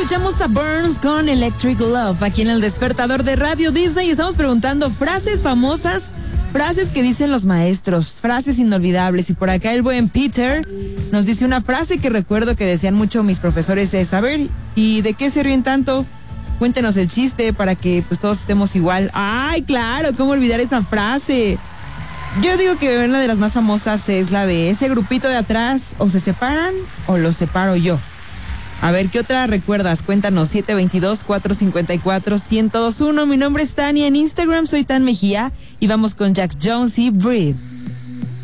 escuchamos a Burns con Electric Love aquí en el Despertador de Radio Disney y estamos preguntando frases famosas, frases que dicen los maestros, frases inolvidables. Y por acá el buen Peter nos dice una frase que recuerdo que decían mucho mis profesores es, a ver, ¿y de qué se ríen tanto? Cuéntenos el chiste para que pues todos estemos igual. ¡Ay, claro! ¿Cómo olvidar esa frase? Yo digo que una de las más famosas es la de ese grupito de atrás, o se separan o los separo yo. A ver, ¿qué otra recuerdas? Cuéntanos, 722-454-1021. Mi nombre es Tania, en Instagram soy Tan Mejía y vamos con Jax Jones y Breathe.